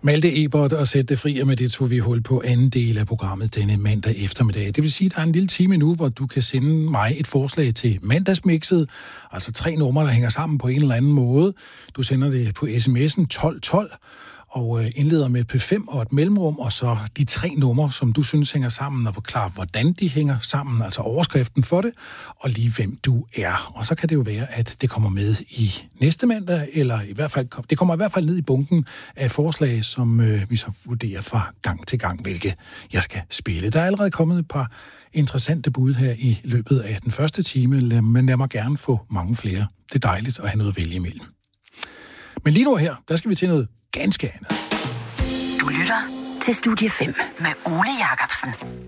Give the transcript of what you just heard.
Malte Ebert og Sæt det fri, og med det tog vi hul på anden del af programmet denne mandag eftermiddag. Det vil sige, at der er en lille time nu, hvor du kan sende mig et forslag til mandagsmixet, altså 3 numre, der hænger sammen på en eller anden måde. Du sender det på sms'en 1212 og indleder med P5 og et mellemrum, og så de 3 numre, som du synes hænger sammen, og forklare, hvordan de hænger sammen, altså overskriften for det, og lige hvem du er. Og så kan det jo være, at det kommer med i næste mandag, eller i hvert fald, det kommer i hvert fald ned i bunken af forslag, som vi så vurderer fra gang til gang, hvilke jeg skal spille. Der er allerede kommet et par interessante bud her i løbet af den første time, men lad mig gerne få mange flere. Det er dejligt at have noget at vælge imellem. Men lige nu her, der skal vi til noget ganske andet. Du lytter til Studie 5 med Ole Jacobsen.